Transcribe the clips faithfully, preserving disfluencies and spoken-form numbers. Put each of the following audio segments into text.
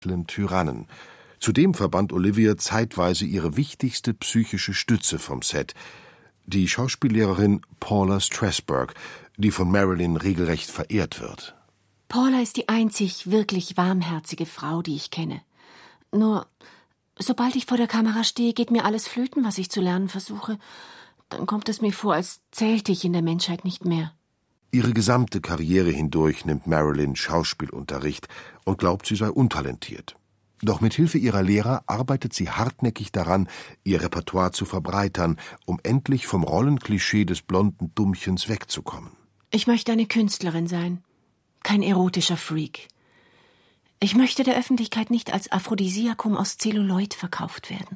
Tyrannen. Zudem verband Olivia zeitweise ihre wichtigste psychische Stütze vom Set, die Schauspiellehrerin Paula Strasberg, die von Marilyn regelrecht verehrt wird. Paula ist die einzig wirklich warmherzige Frau, die ich kenne. Nur, sobald ich vor der Kamera stehe, geht mir alles flöten, was ich zu lernen versuche. Dann kommt es mir vor, als zählte ich in der Menschheit nicht mehr. Ihre gesamte Karriere hindurch nimmt Marilyn Schauspielunterricht und glaubt, sie sei untalentiert. Doch mit Hilfe ihrer Lehrer arbeitet sie hartnäckig daran, ihr Repertoire zu verbreitern, um endlich vom Rollenklischee des blonden Dummchens wegzukommen. Ich möchte eine Künstlerin sein, kein erotischer Freak. Ich möchte der Öffentlichkeit nicht als Aphrodisiakum aus Zelluloid verkauft werden.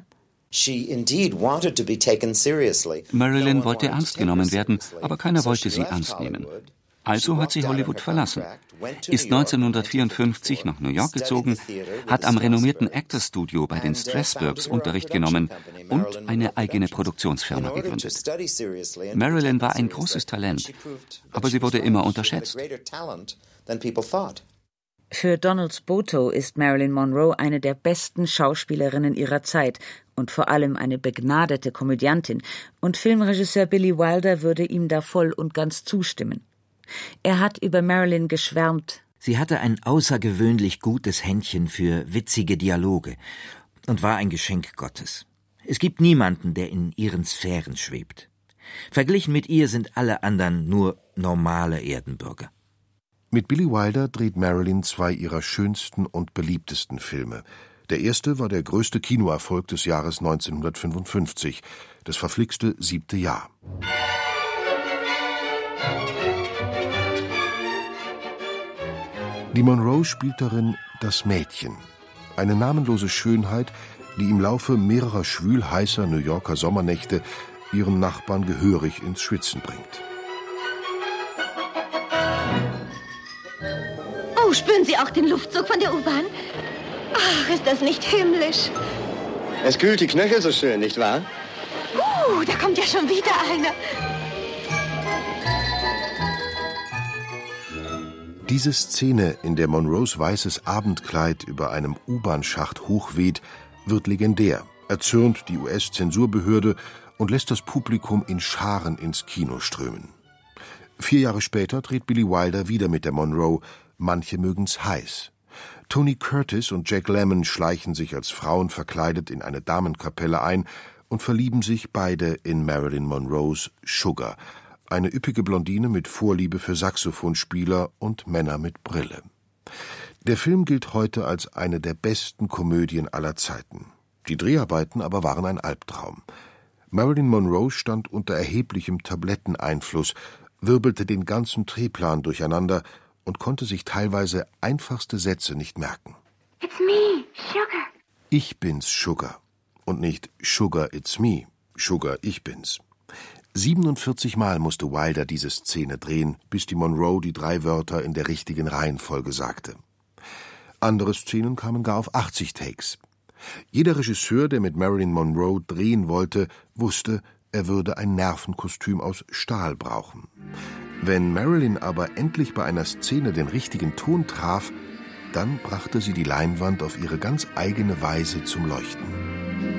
Marilyn wollte ernst genommen werden, aber keiner wollte sie ernst nehmen. Also hat sie Hollywood verlassen, ist neunzehnhundertvierundfünfzig nach New York gezogen, hat am renommierten Actors Studio bei den Strasbergs Unterricht genommen und eine eigene Produktionsfirma gegründet. Marilyn war ein großes Talent, aber sie wurde immer unterschätzt. Für Donald Spoto ist Marilyn Monroe eine der besten Schauspielerinnen ihrer Zeit und vor allem eine begnadete Komödiantin, und Filmregisseur Billy Wilder würde ihm da voll und ganz zustimmen. Er hat über Marilyn geschwärmt. Sie hatte ein außergewöhnlich gutes Händchen für witzige Dialoge und war ein Geschenk Gottes. Es gibt niemanden, der in ihren Sphären schwebt. Verglichen mit ihr sind alle anderen nur normale Erdenbürger. Mit Billy Wilder dreht Marilyn zwei ihrer schönsten und beliebtesten Filme. Der erste war der größte Kinoerfolg des Jahres neunzehnhundertfünfundfünfzig, das verflixte siebte Jahr. Die Monroe spielt darin das Mädchen, eine namenlose Schönheit, die im Laufe mehrerer schwül-heißer New Yorker Sommernächte ihren Nachbarn gehörig ins Schwitzen bringt. Oh, spüren Sie auch den Luftzug von der U-Bahn? Ach, ist das nicht himmlisch? Es kühlt die Knöchel so schön, nicht wahr? Uh, da kommt ja schon wieder einer. Diese Szene, in der Monroes weißes Abendkleid über einem U-Bahn-Schacht hochweht, wird legendär, erzürnt die U S-Zensurbehörde und lässt das Publikum in Scharen ins Kino strömen. Vier Jahre später dreht Billy Wilder wieder mit der Monroe, manche mögen's heiß. Tony Curtis und Jack Lemmon schleichen sich als Frauen verkleidet in eine Damenkapelle ein und verlieben sich beide in Marilyn Monroes Sugar, eine üppige Blondine mit Vorliebe für Saxophonspieler und Männer mit Brille. Der Film gilt heute als eine der besten Komödien aller Zeiten. Die Dreharbeiten aber waren ein Albtraum. Marilyn Monroe stand unter erheblichem Tabletteneinfluss, wirbelte den ganzen Drehplan durcheinander und konnte sich teilweise einfachste Sätze nicht merken. It's me, Sugar. Ich bin's, Sugar. Und nicht Sugar, it's me. Sugar, ich bin's. siebenundvierzig Mal musste Wilder diese Szene drehen, bis die Monroe die drei Wörter in der richtigen Reihenfolge sagte. Andere Szenen kamen gar auf achtzig Takes. Jeder Regisseur, der mit Marilyn Monroe drehen wollte, wusste, er würde ein Nervenkostüm aus Stahl brauchen. Wenn Marilyn aber endlich bei einer Szene den richtigen Ton traf, dann brachte sie die Leinwand auf ihre ganz eigene Weise zum Leuchten.